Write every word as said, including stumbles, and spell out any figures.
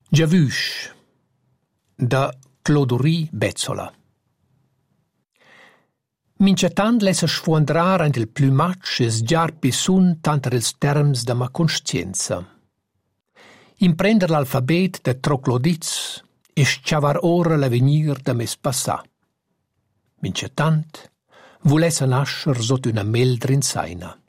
Giavüsch da Clodorie Bezzola. Minchatant lessa sfuandrar ant il plümatsch es giarpi sun tanter ils terms da ma conscienza. Imprender l'alfabet de troclodits e schavar ora l'avenir da mes passà. Minchatant vulessa nascer sot una meldrin saina.